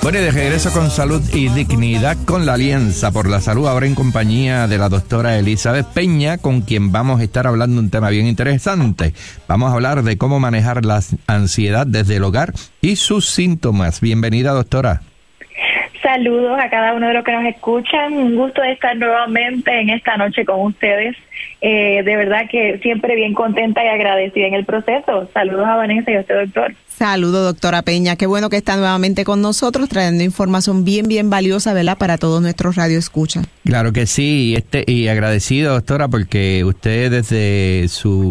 Bueno, y de regreso con Salud y Dignidad con la Alianza por la Salud, ahora en compañía de la doctora Elizabeth Peña, con quien vamos a estar hablando un tema bien interesante. Vamos a hablar de cómo manejar la ansiedad desde el hogar y sus síntomas. Bienvenida, doctora. Saludos a cada uno de los que nos escuchan. Un gusto de estar nuevamente en esta noche con ustedes. De verdad que siempre bien contenta y agradecida en el proceso. Saludos a Vanessa y a usted, doctor. Saludos, doctora Peña. Qué bueno que está nuevamente con nosotros trayendo información bien valiosa, ¿verdad? Para todos nuestros radioescuchas. Claro que sí, y agradecido, doctora, porque usted desde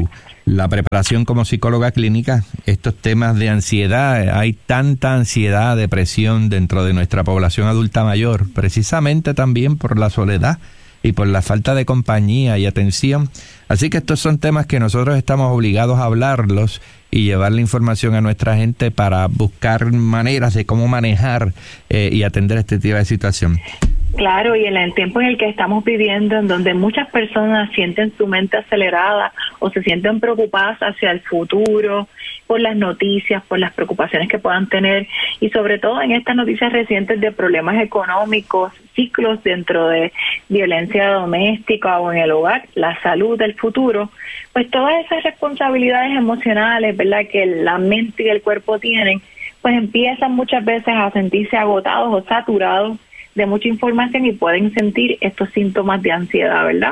la preparación como psicóloga clínica, estos temas de ansiedad, hay tanta ansiedad, depresión dentro de nuestra población adulta mayor, precisamente también por la soledad y por la falta de compañía y atención. Así que estos son temas que nosotros estamos obligados a hablarlos y llevar la información a nuestra gente para buscar maneras de cómo manejar y atender este tipo de situación. Claro, y en el tiempo en el que estamos viviendo, en donde muchas personas sienten su mente acelerada o se sienten preocupadas hacia el futuro, por las noticias, por las preocupaciones que puedan tener, y sobre todo en estas noticias recientes de problemas económicos, ciclos dentro de violencia doméstica o en el hogar, la salud del futuro, pues todas esas responsabilidades emocionales, ¿verdad?, que la mente y el cuerpo tienen, pues empiezan muchas veces a sentirse agotados o saturados de mucha información y pueden sentir estos síntomas de ansiedad, ¿verdad?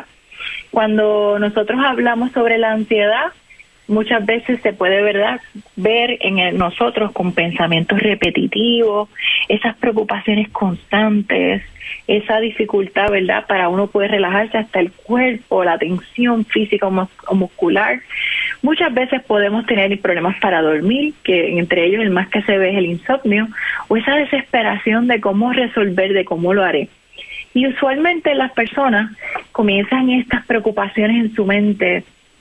Cuando nosotros hablamos sobre la ansiedad, muchas veces se puede, ¿verdad?, ver en nosotros con pensamientos repetitivos, esas preocupaciones constantes, esa dificultad, ¿verdad?, para uno poder relajarse hasta el cuerpo, la tensión física o muscular. Muchas veces podemos tener problemas para dormir, que entre ellos el más que se ve es el insomnio, o esa desesperación de cómo resolver, de cómo lo haré. Y usualmente las personas comienzan estas preocupaciones en su mente.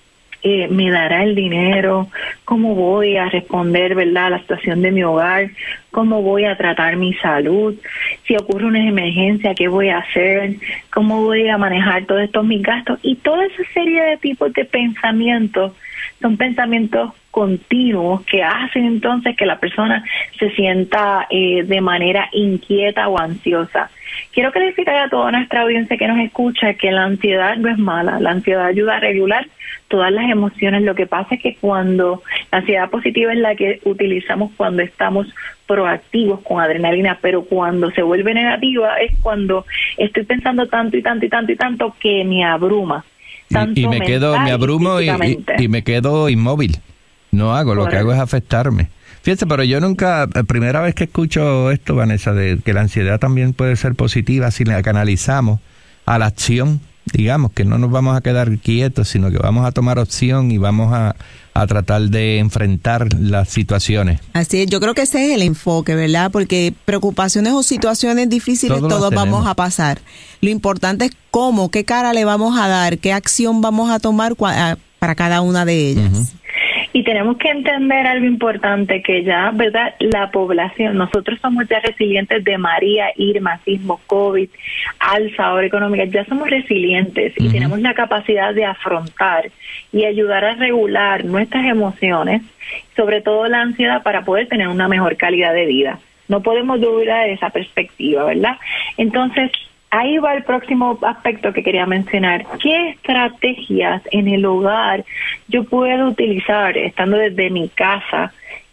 ¿Me dará el dinero? ¿Cómo voy a responder, verdad, a la situación de mi hogar? ¿Cómo voy a tratar mi salud? Si ocurre una emergencia, ¿qué voy a hacer? ¿Cómo voy a manejar todos estos mis gastos? Y toda esa serie de tipos de pensamientos son pensamientos continuos que hacen entonces que la persona se sienta de manera inquieta o ansiosa. Quiero clarificar a toda nuestra audiencia que nos escucha que la ansiedad no es mala. La ansiedad ayuda a regular todas las emociones. Lo que pasa es que cuando la ansiedad positiva es la que utilizamos cuando estamos proactivos con adrenalina, pero cuando se vuelve negativa es cuando estoy pensando tanto y tanto y tanto y tanto que me abruma. Y me abrumo y me quedo inmóvil. No hago, lo que hago es afectarme. Fíjate, pero yo nunca, primera vez que escucho esto, Vanessa, de que la ansiedad también puede ser positiva si la canalizamos a la acción. Digamos que no nos vamos a quedar quietos, sino que vamos a tomar opción y vamos a tratar de enfrentar las situaciones. Así es, yo creo que ese es el enfoque, ¿verdad? Porque preocupaciones o situaciones difíciles todos vamos a pasar. Lo importante es cómo, qué cara le vamos a dar, qué acción vamos a tomar para cada una de ellas. Uh-huh. Y tenemos que entender algo importante, que ya, ¿verdad?, la población, nosotros somos ya resilientes de María, Irma, sismo, COVID, alza ahora económica, ya somos resilientes y tenemos la capacidad de afrontar y ayudar a regular nuestras emociones, sobre todo la ansiedad, para poder tener una mejor calidad de vida. No podemos dudar de esa perspectiva, ¿verdad? Entonces, ahí va el próximo aspecto que quería mencionar. ¿Qué estrategias en el hogar yo puedo utilizar estando desde mi casa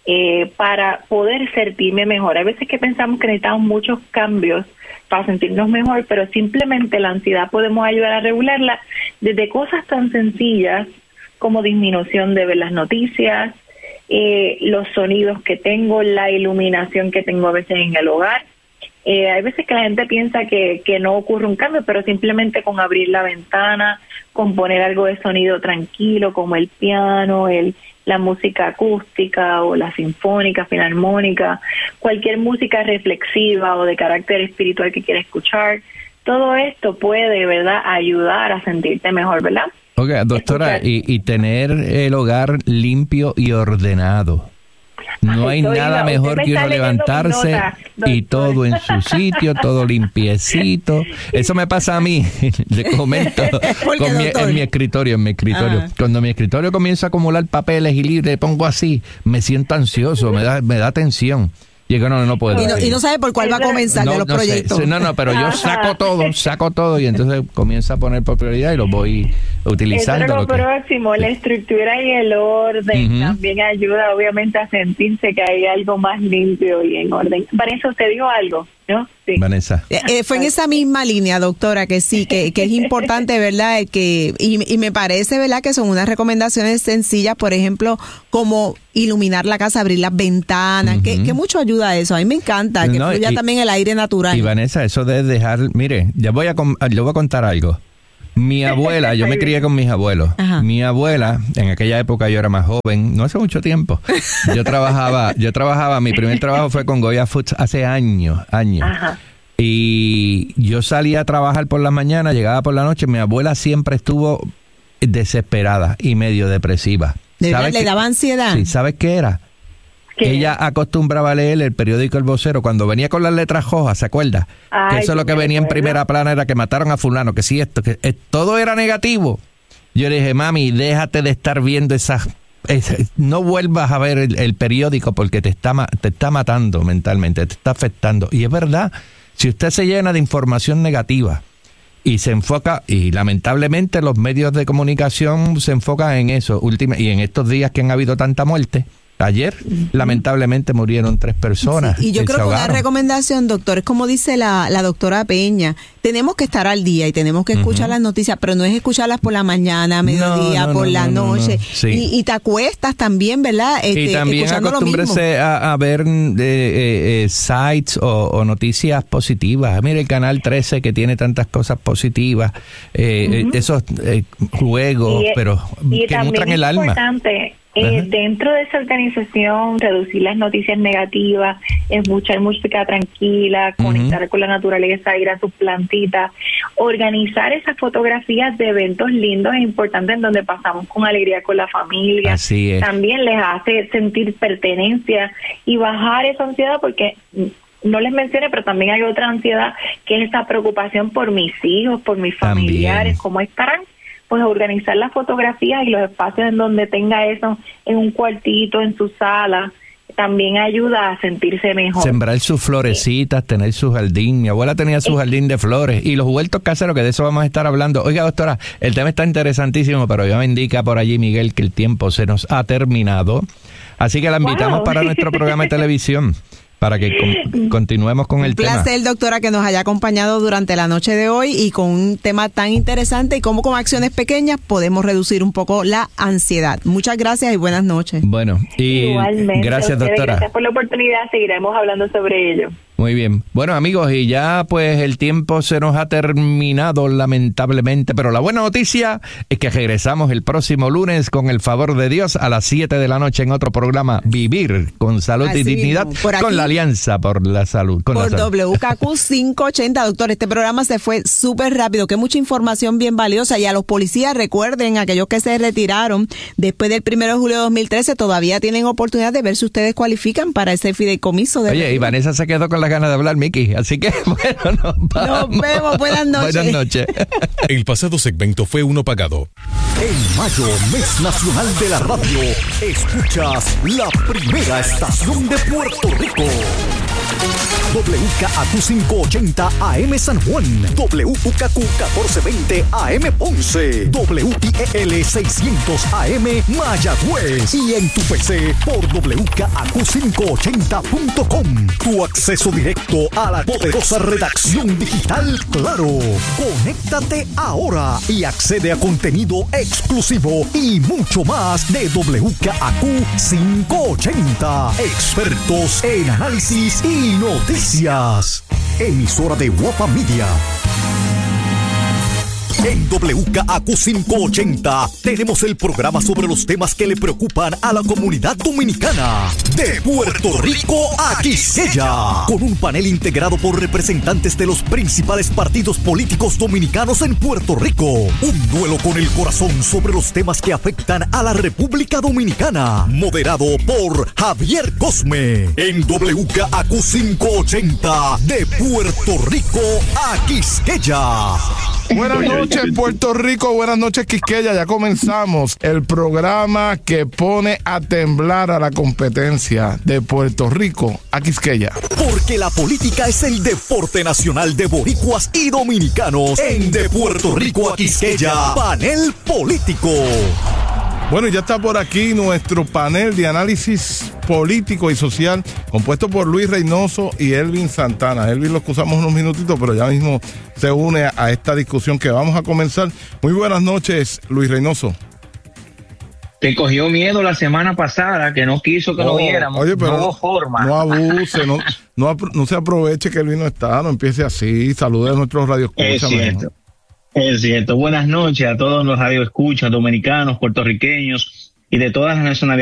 para poder sentirme mejor? Hay veces que pensamos que necesitamos muchos cambios para sentirnos mejor, pero simplemente la ansiedad podemos ayudar a regularla desde cosas tan sencillas como disminución de ver las noticias, los sonidos que tengo, la iluminación que tengo a veces en el hogar. Hay veces que la gente piensa que no ocurre un cambio, pero simplemente con abrir la ventana, con poner algo de sonido tranquilo, como el piano, la música acústica o la sinfónica, filarmónica, cualquier música reflexiva o de carácter espiritual que quiera escuchar, todo esto puede, ¿verdad?, ayudar a sentirte mejor, ¿verdad? Oiga, doctora, y tener el hogar limpio y ordenado. No hay nada mejor que uno levantarse y todo en su sitio, todo limpiecito. Eso me pasa a mí, le comento, en mi escritorio. Cuando mi escritorio comienza a acumular papeles y libros, pongo así, me siento ansioso, me da tensión. Y digo, no puedo. Y no sabe por cuál va a comenzar de los proyectos. Pero yo saco todo y entonces comienzo a poner por prioridad y lo voy utilizando. Eso es lo próximo, la estructura y el orden también ayuda obviamente a sentirse que hay algo más limpio y en orden. Vanessa, ¿usted dijo algo? ¿No? Sí. Vanessa. Fue en esa misma línea, doctora, que sí, que es importante, ¿verdad? Y me parece, ¿verdad?, que son unas recomendaciones sencillas, por ejemplo, como iluminar la casa, abrir las ventanas, que mucho ayuda a eso. A mí me encanta, que fluya también el aire natural. Y Vanessa, eso de dejar, mire, le voy a contar algo. Mi abuela, yo me crié con mis abuelos. Ajá. Mi abuela, en aquella época yo era más joven, no hace mucho tiempo. Yo trabajaba, mi primer trabajo fue con Goya Foods hace años. Ajá. Y yo salía a trabajar por la mañana, llegaba por la noche, mi abuela siempre estuvo desesperada y medio depresiva. ¿De verdad le daba ansiedad? Sí, ¿sabes qué era? Ella acostumbraba a leer el periódico El Vocero cuando venía con las letras rojas, ¿se acuerda? Que eso lo que venía en primera plana era que mataron a fulano, que sí esto, que todo era negativo. Yo le dije, mami, déjate de estar viendo no vuelvas a ver el periódico porque te está matando mentalmente, te está afectando. Y es verdad, si usted se llena de información negativa y se enfoca, y lamentablemente los medios de comunicación se enfocan en eso, y en estos días que han habido tanta muerte. Ayer, lamentablemente, murieron 3 personas. Sí, y yo creo que una recomendación, doctor, es como dice la doctora Peña, tenemos que estar al día y tenemos que escuchar las noticias, pero no es escucharlas por la mañana, a mediodía, por la noche. Sí. Y te acuestas también, ¿verdad? Y también acostúmbrese a ver sites o noticias positivas. Mire el Canal 13 que tiene tantas cosas positivas, esos juegos, pero que nutran el alma. Importante. Dentro de esa organización, reducir las noticias negativas, escuchar música tranquila, conectar con la naturaleza, ir a sus plantitas, organizar esas fotografías de eventos lindos e importantes en donde pasamos con alegría con la familia. Así es. También les hace sentir pertenencia y bajar esa ansiedad, porque no les mencioné, pero también hay otra ansiedad que es esa preocupación por mis hijos, por mis familiares, cómo estarán. Pues organizar las fotografías y los espacios en donde tenga eso, en un cuartito, en su sala, también ayuda a sentirse mejor. Sembrar sus florecitas, tener su jardín. Mi abuela tenía su jardín de flores y los huertos caseros, que de eso vamos a estar hablando. Oiga, doctora, el tema está interesantísimo, pero ya me indica por allí, Miguel, que el tiempo se nos ha terminado. Así que la invitamos para nuestro programa de televisión, para que continuemos con el tema. Un placer, doctora, que nos haya acompañado durante la noche de hoy y con un tema tan interesante y cómo con acciones pequeñas podemos reducir un poco la ansiedad. Muchas gracias y buenas noches. Bueno, y igualmente, gracias, doctora. Gracias por la oportunidad, seguiremos hablando sobre ello. Muy bien. Bueno, amigos, y ya pues el tiempo se nos ha terminado lamentablemente, pero la buena noticia es que regresamos el próximo lunes con el favor de Dios a las 7 de la noche en otro programa, Vivir con Salud y Dignidad, con la Alianza por la Salud. Por WKQ 580, doctor. Este programa se fue súper rápido, que mucha información bien valiosa. Y a los policías, recuerden, aquellos que se retiraron después del 1 de julio de 2013, todavía tienen oportunidad de ver si ustedes cualifican para ese fideicomiso. Oye, y Vanessa se quedó con las ganas de hablar, Miki, así que bueno, nos vemos, buenas noches. Buenas noches. El pasado segmento fue uno pagado. En mayo, mes nacional de la radio, escuchas la primera estación de Puerto Rico. WKAQ 580 AM San Juan, WKQ 1420 AM Ponce, WIEL 600 AM Mayagüez y en tu PC por WKAQ580.com. Tu acceso directo a la poderosa redacción digital Claro. Conéctate ahora y accede a contenido exclusivo y mucho más de WKAQ 580. Expertos en análisis y noticias. Emisora de Guapa Media. En WKAQ 580 tenemos el programa sobre los temas que le preocupan a la comunidad dominicana. De Puerto Rico a Quisqueya, con un panel integrado por representantes de los principales partidos políticos dominicanos en Puerto Rico. Un duelo con el corazón sobre los temas que afectan a la República Dominicana. Moderado por Javier Cosme. En WKAQ 580 de Puerto Rico a Quisqueya. Buenas noches, Puerto Rico. Buenas noches, Quisqueya. Ya comenzamos el programa que pone a temblar a la competencia de Puerto Rico a Quisqueya. Porque la política es el deporte nacional de boricuas y dominicanos. En De Puerto Rico a Quisqueya, panel político. Bueno, ya está por aquí nuestro panel de análisis político y social, compuesto por Luis Reynoso y Elvin Santana. Elvin lo excusamos unos minutitos, pero ya mismo se une a esta discusión que vamos a comenzar. Muy buenas noches, Luis Reynoso. Te cogió miedo la semana pasada, que no quiso que lo viéramos. Oye, pero no forma. No abuse, no se aproveche que Elvin no está, no empiece así. Salude a nuestros radioescuchas. Es cierto. Buenas noches a todos los radioescuchas dominicanos, puertorriqueños y de todas las nacionalidades